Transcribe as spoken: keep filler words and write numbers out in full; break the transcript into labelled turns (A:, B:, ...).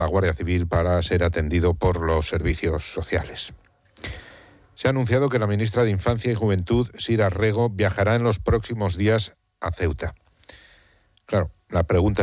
A: la Guardia Civil para ser atendido por los servicios sociales. Se ha anunciado que la ministra de Infancia y Juventud, Sira Rego, viajará en los próximos días a Ceuta. Claro, la pregunta